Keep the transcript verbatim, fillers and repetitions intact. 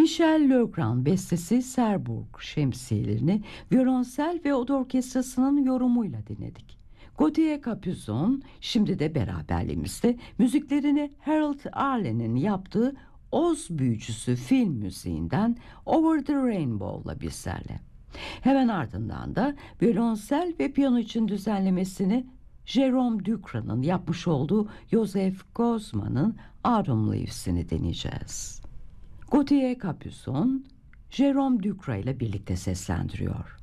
Michel Legrand bestesi Serbourg şemsiyelerini violonsel ve oda orkestrasının yorumuyla dinledik. Gautier Capuçon şimdi de beraberliğimizde müziklerini Harold Arlen'in yaptığı Oz Büyücüsü film müziğinden Over the Rainbow'la bizlerle. Hemen ardından da violonsel ve piyano için düzenlemesini Jérôme Dutron'un yapmış olduğu Joseph Gozman'ın Autumn Leaves'ini deneyeceğiz. Gautier Capuçon, Jérôme Dutron ile birlikte seslendiriyor.